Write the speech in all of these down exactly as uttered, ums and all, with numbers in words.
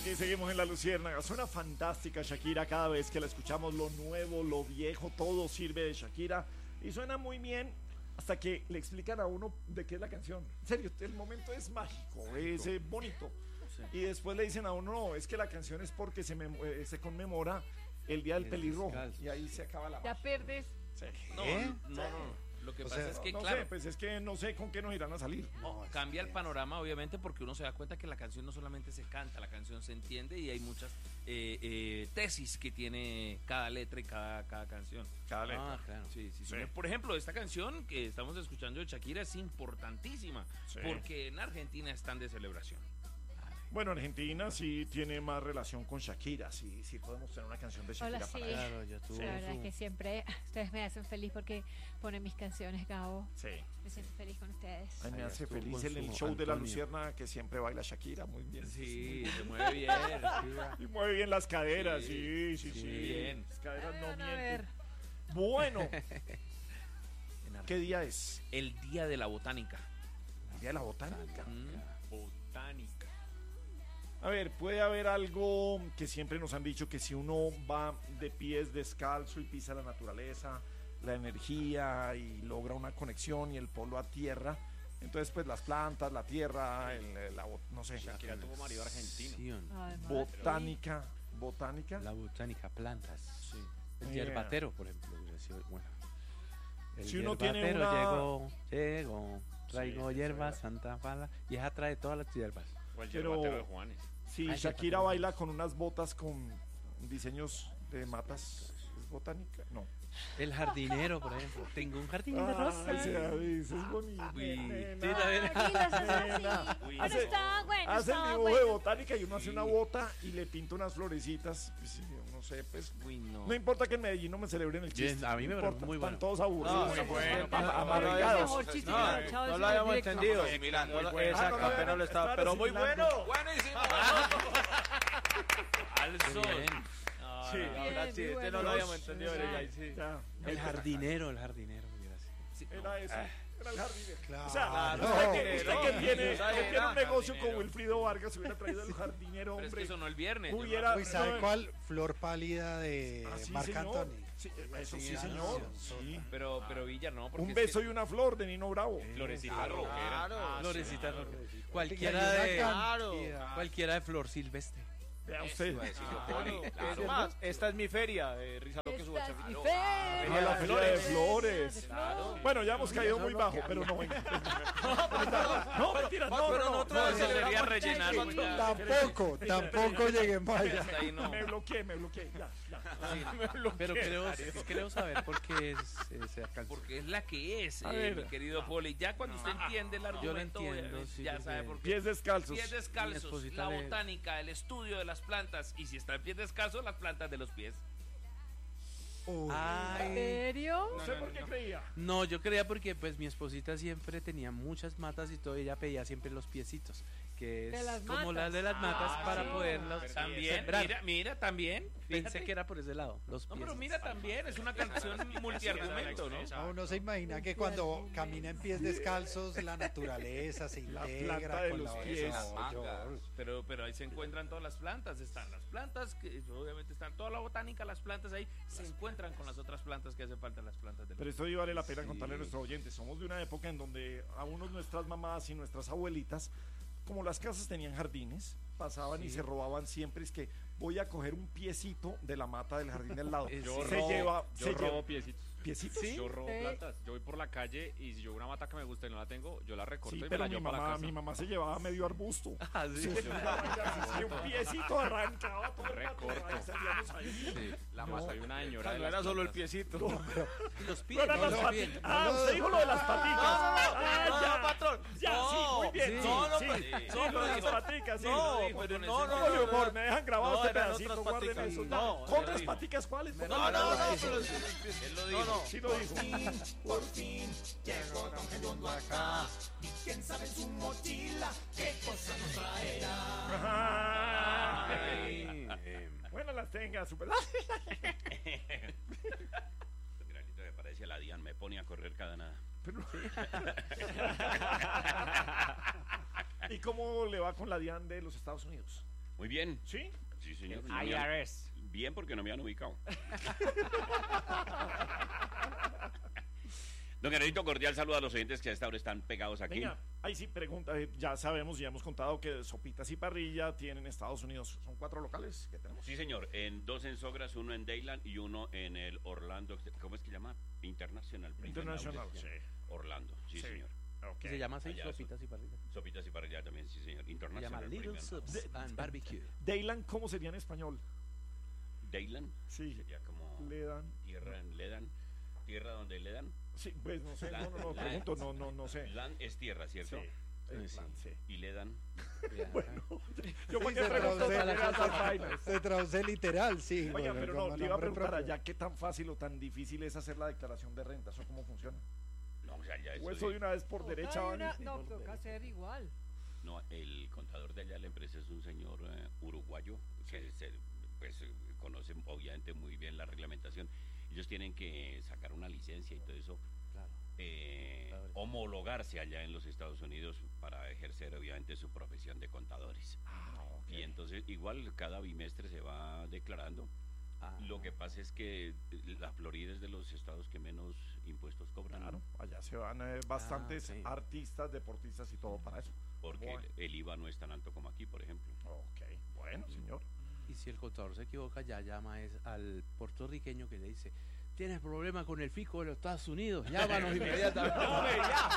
Aquí seguimos en La Luciérnaga. Suena fantástica Shakira cada vez que la escuchamos. Lo nuevo, lo viejo, todo sirve de Shakira. Y suena muy bien hasta que le explican a uno de qué es la canción. En serio, el momento es mágico, es eh, bonito. Sí. Y después le dicen a uno, no, es que la canción es porque se, mem eh, se conmemora el Día del Pelirrojo. Y ahí se acaba la magia. Ya perdes. Sí. No, ¿Eh? no, no, no. Lo que o pasa sea, es que, no, claro. No sé, pues es que no sé con qué nos irán a salir. No, cambia el panorama, obviamente, porque uno se da cuenta que la canción no solamente se canta, la canción se entiende y hay muchas eh, eh, tesis que tiene cada letra y cada, cada canción. Cada letra. Ah, claro. Sí, sí, sí. Sí. Por ejemplo, esta canción que estamos escuchando de Shakira es importantísima, sí, porque en Argentina están de celebración. Bueno, Argentina sí tiene más relación con Shakira, sí, sí podemos tener una canción de Shakira. Hola, sí. Para claro, yo tuve la verdad es que siempre ustedes me hacen feliz porque ponen mis canciones, Gabo. Sí. Me siento feliz con ustedes. Ay, me hace feliz el, el show Antonio. de La Luciérnaga que siempre baila Shakira, muy bien. Sí, se mueve bien. Y mueve bien las caderas, sí, sí, sí. sí. Bien. Las caderas no mienten. Bueno. ¿Qué día es? El Día de la Botánica. El Día de la Botánica. Mm. Botánica. A ver, puede haber algo que siempre nos han dicho, que si uno va de pies descalzo y pisa la naturaleza, la energía y logra una conexión y el polo a tierra, entonces pues las plantas, la tierra, el, la, no sé. Shakira tuvo marido argentino. Ay, botánica, botánica. La botánica, plantas. Sí. El yeah. hierbatero, por ejemplo. Bueno, el si uno tiene una... llegó, llegó, traigo sí, hierbas, Santa Fala, y esa trae todas las hierbas. O el Pero... hierbatero de Juanes. Sí, Ay, Shakira baila con unas botas con diseños de matas. ¿Es botánica? No. El jardinero, por ejemplo. Tengo un jardinero ah, rosa. Sí, eso es bonito. Uy, Hace, está bueno. Hace está el dibujo bueno. de botánica y uno hace una bota y le pinta unas florecitas. Pues, no sé, pues. Uy, no. no importa que en Medellín no me celebren el chiste. Bien, a mí me parece muy bueno. Están todos aburridos. No, muy bueno. Amargados. No, no lo habíamos entendido. Exacto, pero lo estaba. Pero muy bueno. Buenísimo. Al sol. Sí, ahora sí, este no lo habíamos entendido. Sí. El jardinero, el jardinero. Sí, era eso, era el jardinero. Claro. O sea, claro, usted, no, que, usted no, que tiene, no, que tiene un negocio jardinero. con Wilfrido Vargas, hubiera traído el jardinero, hombre. Pero es que eso no el viernes. Hubiera, Uy, ¿sabe no, cuál? Flor pálida de ah, sí, Marc señor. Anthony. Sí, eso sí, Sí, señor. sí. Sí. Pero, pero Villa no. Porque Un beso y una flor de Nino Bravo. Florecita rockera. Claro. Florecita claro. rockera. Cualquiera de, Claro. cualquiera de flor silvestre. Vea usted. Claro. Es más, esta es mi feria de Risa lo que Esta suba. es mi feria. No, la feria de flores. De flores. Bueno, ya hemos caído muy bajo, pero no venga. No, mentira, no, pero no, no. nosotros no, debería rellenar. Tampoco, tampoco llegué en vaya. Me bloqueé, me bloqueé. Ya, ya. Pero creo, creo saber por qué es esa canción. Porque es la que es, A eh, ver. mi querido Poli. Ya cuando usted entiende el argumento, Yo lo entiendo, eh, sí, ya sí, sabe sí. por qué. Pies descalzos. Pies Mi descalzos, esposita la le- botánica, el estudio de las plantas. Y si está en pies descalzos, las plantas de los pies. ¿En Ay, serio? No sé por qué creía. no, yo creía porque pues mi esposita siempre tenía muchas matas y todo, ella pedía siempre los piecitos, que De es las como matas. las de las matas Ah, para sí. poderlos También, sembrar. mira, mira, también. Pensé Fíjate. que era por ese lado, los No, pies. pero mira también, es una canción multiargumento, ¿no? No, uno se imagina que cuando camina en pies descalzos la naturaleza se La integra planta de con los la pies. No, yo- Pero, pero ahí se encuentran todas las plantas, están las plantas, que obviamente están toda la botánica, las plantas ahí, se encuentran con las otras plantas que hacen falta las plantas de los Pero esto sí vale la pena contarle a nuestros oyentes. Somos de una época en donde a unos nuestras mamás y nuestras abuelitas, como las casas tenían jardines, pasaban Sí. y se robaban siempre. Es que voy a coger un piecito de la mata del jardín del lado. Yo se robo, lleva, yo se robo lleva piecitos. piecitos. Yo robo Sí. plantas. Yo voy por la calle y si yo veo una mata que me gusta y no la tengo, yo la recorto Sí, y me pero la mi llevo para la mamá, casa. mi mamá se llevaba medio arbusto. Ah, sí. Sí, sí, un piecito arrancaba todo el Recorto. matorral y salíamos ahí. Sí, la más hay una señora. No de era las solo el plantas. piecito. Los pies, No eran no, las los pies. patitas. Ah, usted dijo lo de las patitas. Ah, no, ya. no, patrón. Ya, No, sí, muy bien. sí. Sí, No, no, sí, pues, sí, no, lo de las pero- paticas, sí. No, lo dijo. pero con no, ese no, Oye, no, humor, no. me dejan grabado No, este eran pedacito, otras guarden paticas. eso. No, ¿Con él las lo dijo. paticas cuáles? No, no, no, pero Él lo dijo. no, no. Sí lo dijo. Por fin llegó Don Redondo acá. Y quién sabe en su mochila qué cosa nos traerá. Ay. Bueno, las tenga, super. El granito que parece la Dian me pone a correr cada nada. Pero- ¿Y cómo le va con la DIAN de los Estados Unidos? Muy bien. ¿Sí? Sí, señor. I R S. Bien, porque no me han ubicado. Don Gerardito, cordial saludo a los oyentes que a esta hora están pegados aquí. Venga, ahí sí pregunta, eh, ya sabemos, ya hemos contado que Sopitas y Parrilla tienen Estados Unidos, son cuatro locales que tenemos. Sí, señor, en dos en Sogras, uno en Dayland y uno en el Orlando, ¿cómo es que se llama? International. International, sí. Orlando, sí, Sí. señor. Okay. Se llama así, Allá, Sopitas y Parrilla. Sopitas y Parrilla también, sí, señor. Se International. llama Little Premium Subs House. and Barbecue. Dayland, ¿cómo sería en español? Dayland, Sí, sería como le dan. tierra, le dan, tierra donde le dan. Sí, pues no sé, no, no, no, Land. pregunto, no, no, no sé. Land es tierra, ¿cierto? Sí, eh, Sí. land, sí. Y le dan. Bueno, yo Sí, por qué se pregunto traduce- también esas vainas. Se traduce literal, sí. Oiga, bueno, pero como no, le iba a nombre preguntar propio. allá qué tan fácil o tan difícil es hacer la declaración de renta, ¿eso cómo funciona? No, o sea, ya eso O eso de de- una vez por Toca derecha de van una- y- No, toca hacer igual. No, el contador de allá de la empresa es un señor eh, uruguayo que se, pues, eh, conoce obviamente muy bien la reglamentación. Ellos tienen que sacar una licencia y todo eso, Claro. eh, Claro. homologarse allá en los Estados Unidos para ejercer obviamente su profesión de contadores. Ah, ok. Y entonces igual cada bimestre se va declarando. Ah. Lo que pasa es que eh, la Florida es de los estados que menos impuestos cobran. Claro, allá se van eh, bastantes sí. artistas, deportistas y todo para eso. Porque Bueno. el, el I V A no es tan alto como aquí, por ejemplo. Ok, bueno, señor. Y si el contador se equivoca, ya llama es al puertorriqueño que le dice: ¿tienes problema con el fisco de los Estados Unidos? Llámanos inmediatamente. ¡Hombre, ya!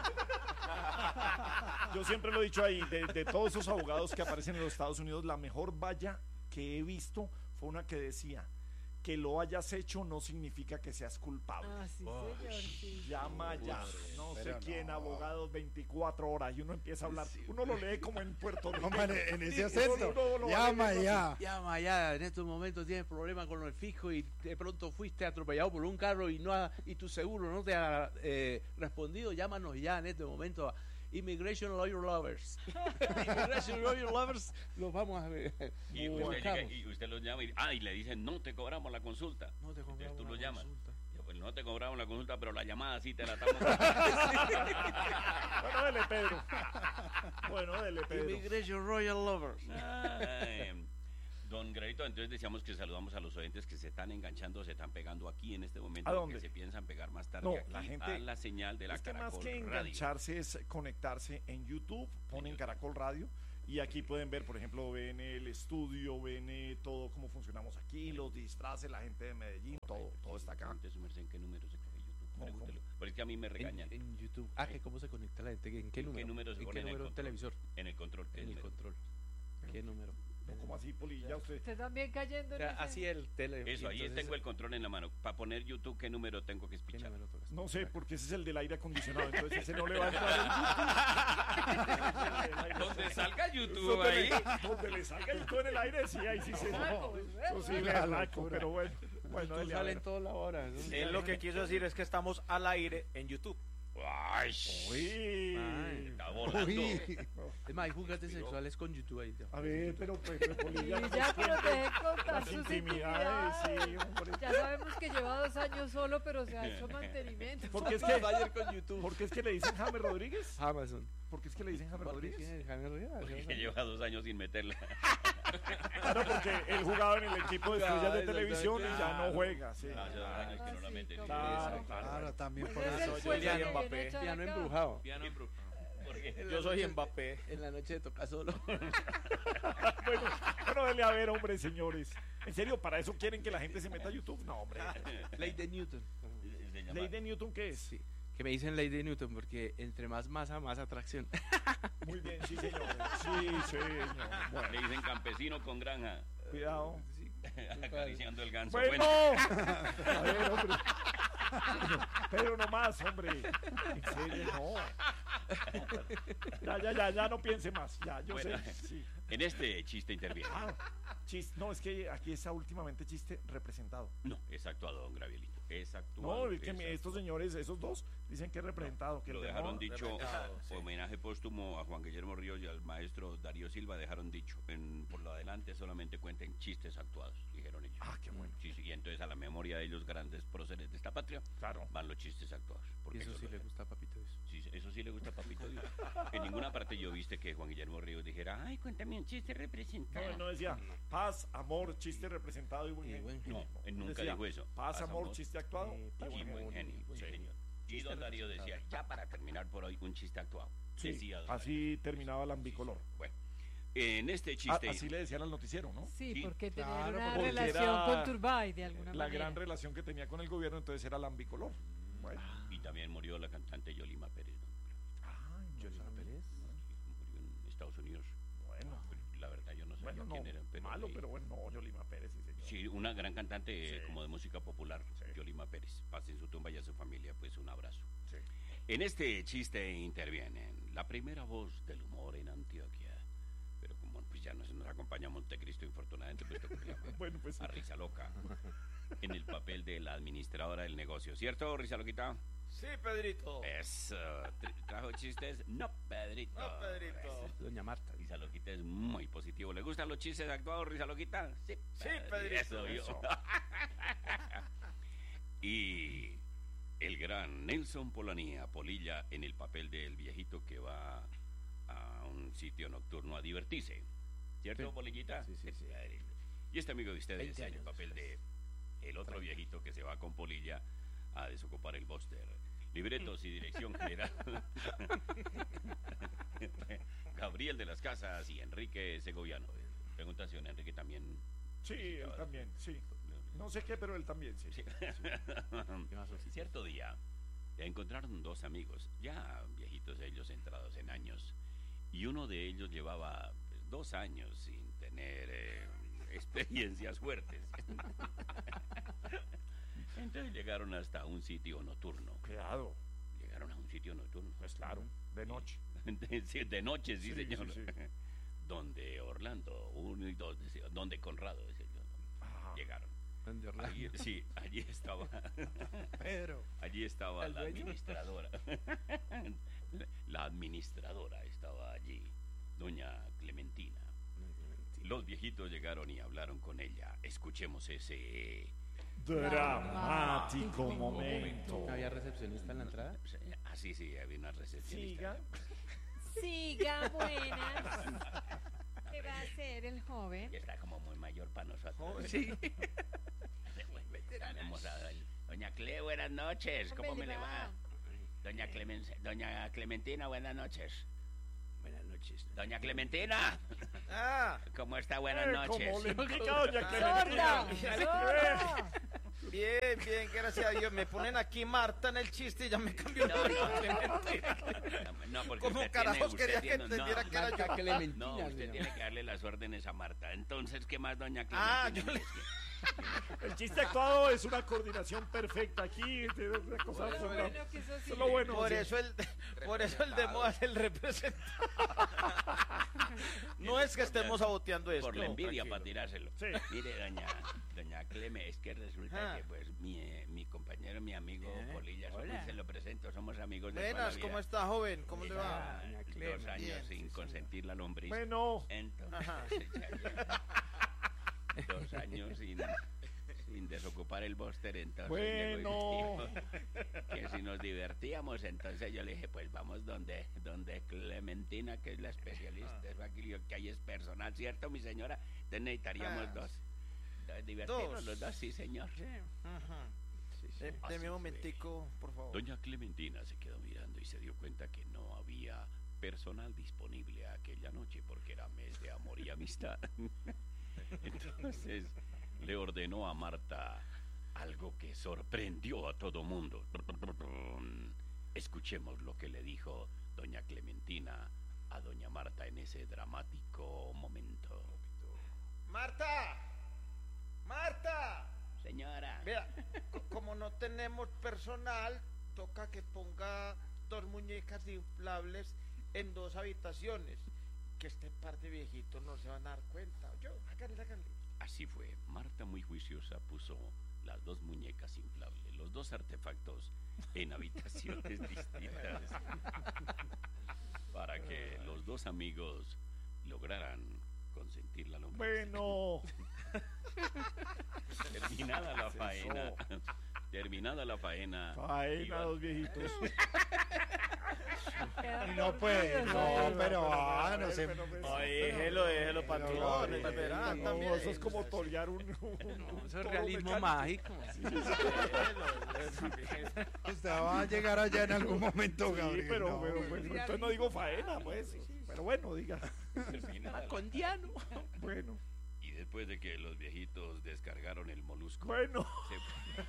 Yo siempre lo he dicho ahí, de, de todos esos abogados que aparecen en los Estados Unidos, la mejor valla que he visto fue una que decía: que lo hayas hecho no significa que seas culpable. Ah, sí, señor, sí. Llama ya, no sé pero quién, no. abogados veinticuatro horas, y uno empieza a hablar, uno lo lee como en Puerto Rico. No, man, en ese Sí, acento. uno- uno lo va Llama leyendo ya. Llama ya, en estos momentos tienes problemas con el fisco y de pronto fuiste atropellado por un carro y no ha- y tu seguro no te ha eh, respondido. Llámanos ya en este momento a Immigration Lawyer Lovers. Immigration Lawyer Lovers, los vamos a ver. Y usted, llega y usted los llama y, ah, y le dicen, no te cobramos la consulta. No te Entonces compramos tú la lo llamas. consulta. Yo, pues no te cobramos la consulta, pero la llamada sí te la estamos. Bueno, dele, Pedro. Bueno, dele, Pedro. Immigration Royal Lovers. Ay, don Granito, entonces decíamos que saludamos a los oyentes que se están enganchando, se están pegando aquí en este momento. ¿A dónde? Que se piensan pegar más tarde No, aquí la gente- a la señal de la Es que más Caracol que Radio. engancharse es conectarse en YouTube, ponen Caracol Radio y aquí pueden ver, por ejemplo, ven el estudio, ven eh, todo cómo funcionamos aquí, los disfraces, la gente de Medellín, todo, todo está acá. Pregunte su merced en qué número se coge YouTube. ¿Cómo, Pregúntelo. Porque es que a mí me regañan. En, en YouTube. Ah, que cómo se conecta la gente. ¿En qué ¿En número? qué número se ¿En pone qué en el número? control? Televisor. En el control. En el control. ¿Qué número? No, como así, Polilla, usted. Usted también cayendo O en sea, ese- así el tele. Eso, ahí entonces, tengo el control en la mano. Para poner YouTube, ¿qué número tengo que ¿Qué espichar? número tocas? No sé, porque ese es el del aire acondicionado, entonces ese no le va a entrar. Donde salga YouTube Eso ahí. le- Donde le salga YouTube en el aire, sí, ahí sí se. Naco, es verdad. Eso sí, Una le raco, locura. pero bueno. Bueno, YouTube dele, a sale ver. en toda la hora. ¿no? Él lo que quiso decir es que estamos al aire en YouTube. ¡Ay! Uy. Ay. Está volando. Uy. Es más, hay juguetes sexuales con YouTube ahí. A ver, pero pues, pues, Polilla, Y no ya nos que nos cuente deje contar las sus intimidades, intimidades. sí, hombre. Ya sabemos que lleva dos años solo, pero se ha hecho mantenimiento. Porque es que, Ayer con YouTube. porque es que le dicen James Rodríguez. Amazon. ¿Por qué es que le dicen James Rodríguez? Que lleva dos años sin meterla. Claro, porque él jugaba en el equipo de estrellas de Claro, televisión y ya no claro. juega, sí. Hace dos años que no la Ah, mete. sí, Claro, claro. Claro, también por Ese es eso. el yo puesto diría que viene Mbappé. a echar Piano acá. embrujado. Piano en Bru- Yo soy Mbappé. En la noche toca solo. Bueno, bueno, dele a ver, hombre, señores. En serio, ¿para eso quieren que la gente se meta a YouTube? No, hombre. Ley de Newton. Se llama- ¿Ley de Newton qué es? Sí. Que me dicen ley de Newton porque entre más masa, más atracción. Muy bien, sí, señor. Sí, señor. Bueno, Le dicen campesino con granja. cuidado. Sí. Acariciando el ganso. Bueno, a ver, hombre. Pero no más, hombre. En serio, no. Ya, ya, ya, ya no piense más. Ya, yo Bueno. sé. Sí. En este chiste interviene. Ah, chiste. No, es que aquí está últimamente chiste representado. No, es actuado, don Gravielito. Es actuado. No, es que es me- estos actuado. señores, esos dos, dicen que es representado. Que Lo el de dejaron no- dicho, Representado, sí. homenaje póstumo a Juan Guillermo Ríos y al maestro Darío Silva, dejaron dicho, en, por lo adelante solamente cuenten chistes actuados, dijeron ellos. Ah, qué bueno. Sí, sí, y entonces a la memoria de ellos grandes próceres de esta patria Claro. van los chistes actuados. Y porque eso sí lo- le gusta a Papito eso. sí, eso sí le gusta. gusta, papito Dios. En ninguna parte yo viste que Juan Guillermo Ríos dijera, ay, cuéntame un chiste representado. No, él no decía paz, amor, chiste representado y buen Y genio. buen No, él nunca Decía, dijo eso. Paz, amor, chiste actuado eh, y y buen buen genio. genio. Sí, Sí. señor. Y don Darío decía, ya para terminar por hoy, un chiste actuado. Sí, Decía don Darío. así terminaba el ambicolor. Bueno, en este A- chiste... así le decían al noticiero, ¿no? Sí, Sí, porque tener claro, una porque relación era con Turbay de alguna La manera. gran relación que tenía con el gobierno, entonces era el ambicolor. Bueno. Y también murió la cantante Yolima Pérez. ¿no? Ay, no Yolima sabía. Pérez. Murió en Estados Unidos. Bueno, La verdad yo no sabía bueno, no, quién era. Pero malo, leí. pero bueno, no, Yolima Pérez, sí, señor. Sí, una gran cantante eh, Sí. como de música popular, Sí. Yolima Pérez. Paz en su tumba y a su familia, pues un abrazo. Sí. En este chiste intervienen la primera voz del humor en Antioquia. Pero como pues ya no se nos acompaña Montecristo, infortunadamente, pues toca llamar Bueno, pues a Risa Loca en el papel de la administradora del negocio. ¿Cierto, Risa Loquita? Sí, Pedrito. Es, uh, ¿trajo chistes? No, Pedrito. No, Pedrito. Doña Marta. Risa Loquita es muy positivo. ¿Le gustan los chistes actuados, Risa Loquita? Sí, Sí, Pedrito. Eso yo. Y el gran Nelson Polanía, Polilla, en el papel del viejito que va a un sitio nocturno a divertirse. ¿Cierto, Sí. Polillita? Sí, sí, sí. Y este amigo de ustedes veinte en el años papel de el otro treinta. viejito que se va con Polilla a desocupar el bóster. Libretos y dirección general. Gabriel de las Casas y Enrique Segoviano. Pregunta si don Enrique también. sí, él también, sí. No sé qué, pero él también, sí. Sí. Cierto día encontraron dos amigos, ya viejitos ellos, entrados en años, y uno de ellos llevaba pues, dos años sin tener eh, experiencias fuertes. Entonces llegaron hasta un sitio nocturno. Cuidado, Llegaron a un sitio nocturno. pues claro, de noche. De, sí, de noche, sí, Sí, señor. sí, sí. Donde Orlando, uno y dos, decía, donde Conrado, decía yo, ¿no? Ajá. Llegaron. Donde Orlando. Allí, sí, allí estaba. Pedro. Allí estaba ¿El la dueño? administradora. La administradora estaba allí, doña Clementina. Los viejitos llegaron y hablaron con ella. Escuchemos ese... Dramático momento. ¿No había recepcionista en la entrada? Ah, sí, sí, había una recepcionista. Siga. Siga, buenas. ¿Qué va a hacer el joven? Ya está como muy mayor para nosotros. Sí. Tenemos a doña Cle, buenas noches. ¿Cómo me le va? Doña, Clemen, doña Clementina, buenas noches. Buenas noches. Doña Clementina, Ah, ¿cómo está? Buenas Eh, noches. Como le indica doña ¡Sorda! Clementina. ¡Sorda! bien, bien, gracias a Dios. Me ponen aquí Marta en el chiste y ya me cambió el No, nombre. no. Clementina. No, porque ¿Cómo usted carajos tiene, quería usted que tiene- entendiera no, que era yo? Marta Clementina. No, usted señor. tiene que darle las órdenes a Marta. Entonces, ¿qué más, doña Ah, Clementina? yo le- El chiste actuado es una coordinación perfecta aquí. De una cosa Lo absurda. bueno que eso sí. Eso es lo bueno. Por sí. eso el, por eso el de moda es el representante. No es que estemos saboteando esto. Por la envidia tranquilo. para tirárselo. Sí. Mire, doña, doña Cleme, es que resulta Ah. que pues mi, eh, mi compañero, mi amigo Eh, Polilla, somos- hola. se lo presento, somos amigos de toda la Buenas, vida. ¿cómo está, joven? ¿Cómo le va? Doña Dos Cleme. años Bien, sin sí, consentir la lombriz. Bueno, Entonces, Ajá. ya- dos años sin, sin desocupar el bóster, entonces llegó y bueno. dijo que si nos divertíamos, entonces yo le dije, pues vamos donde, donde Clementina, que es la especialista, es aquí, que ahí es personal, ¿cierto, mi señora? Entonces necesitaríamos Ah. dos. Dos, Divertirnos Dos. los dos, sí, señor. Ajá. Sí, sí. Eh, Así Deme un fue. momentico, por favor. Doña Clementina se quedó mirando y se dio cuenta que no había personal disponible aquella noche porque era mes de amor y amistad. Entonces le ordenó a Marta algo que sorprendió a todo mundo. Escuchemos lo que le dijo doña Clementina a doña Marta en ese dramático momento. Marta, Marta. Señora. Vea, co- como no tenemos personal, toca que ponga dos muñecas inflables en dos habitaciones. Que este par de viejitos no se van a dar cuenta. Yo, háganle, háganle. Así fue. Marta, muy juiciosa, puso las dos muñecas inflables, los dos artefactos en habitaciones distintas para que los dos amigos lograran consentir la lombriz. Bueno. Terminada la faena, Terminada la faena. Faena, iban- dos viejitos. Y no puede, no, pero ah, no se... Pero, pues, Ay, déjelo, déjelo, patrón. Pero, Es verán, no, también. eso es como torear un, un- No, un eso es toro realismo mecánico. mágico. Usted va a llegar allá en algún momento, Sí, Gabriel. pero, no, pero, pues, pues, entonces no digo faena, pues. Pero bueno, diga. Terminada la- Con Diano. Bueno, Y después de que los viejitos descargaron el molusco, bueno, se,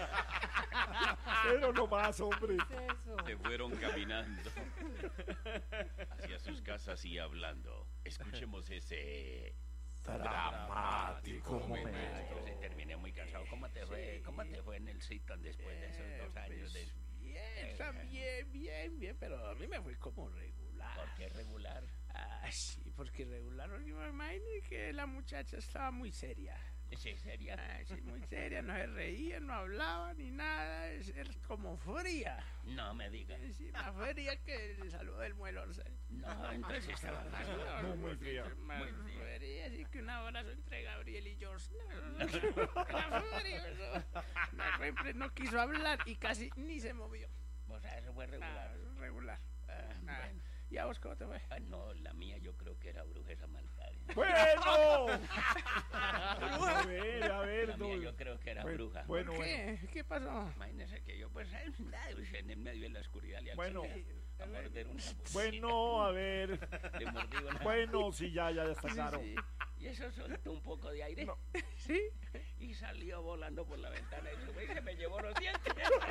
pero no más, hombre. ¿Qué es eso? se fueron caminando hacia sus casas y hablando. Escuchemos ese Dramático momento. momento. Se terminé muy cansado. ¿Cómo te fue? ¿Cómo te fue en el Citan después de esos dos años? De... Bien, también, bien, bien, pero a mí me fue como regular. ¿Por qué regular? Ah, sí, porque regular, porque me imagino que la muchacha estaba muy seria. ¿Sí, seria? Ah, sí, muy seria, no se reía, no hablaba ni nada, es, es como fría. No me digas. Sí, más fría que el saludo del muelo. No, entonces estaba más. No, muy fría. Más Muy fría. fría, así que un abrazo entre Gabriel y George. No, era frío, eso. No, siempre no quiso hablar y casi ni se movió. O sea, eso fue regular. Ah, regular. Ah, Ah, bueno. ¿y a vos cómo te fue? Ah, no, la mía yo creo que era bruja esa malcaria. Bueno. A ver, a ver. La mía no. yo creo que era Bueno, bruja. bueno, bueno. ¿Qué? ¿Qué pasó? Imagínese que yo, pues, eh, nada, pues, en el medio de la oscuridad le Bueno. alcancé a morder una Bueno, a ver. le mordí una- Bueno, sí, ya, ya, ya está claro. Sí, Y eso soltó un poco de aire No. sí. y salió volando por la ventana y sube y se me llevó los dientes.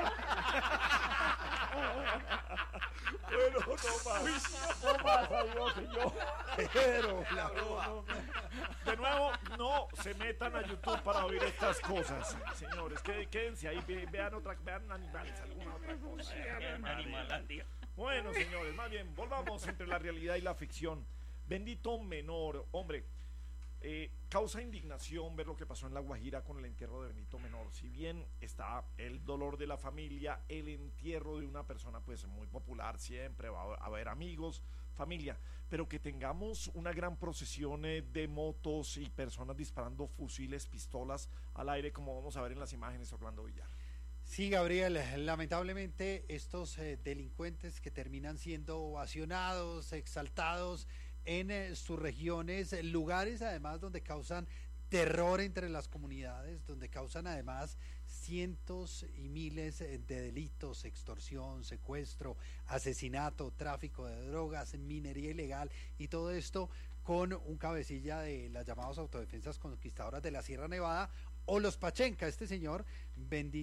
Bueno, no más. No más, adiós, señor. Pero la No, no. De nuevo, no se metan a YouTube para oír estas cosas, señores. qué- Quédense ahí, ve- vean otra, vean animales, alguna otra cosa. Animalandia. Bueno, señores, más bien, volvamos entre la realidad y la ficción. Bendito Menor, hombre, eh, causa indignación ver lo que pasó en La Guajira con el entierro de Benito Menor. Si bien está el dolor de la familia, el entierro de una persona pues muy popular, siempre va a haber amigos, familia, pero que tengamos una gran procesión eh, de motos y personas disparando fusiles, pistolas al aire, como vamos a ver en las imágenes, Orlando Villar. Sí, Gabriel, lamentablemente estos eh, delincuentes que terminan siendo ovacionados, exaltados en eh, sus regiones, eh, lugares además donde causan terror entre las comunidades, donde causan además cientos y miles eh, de delitos, extorsión, secuestro, asesinato, tráfico de drogas, minería ilegal y todo esto con un cabecilla de las llamadas autodefensas conquistadoras de la Sierra Nevada o los Pachenca, este señor bendito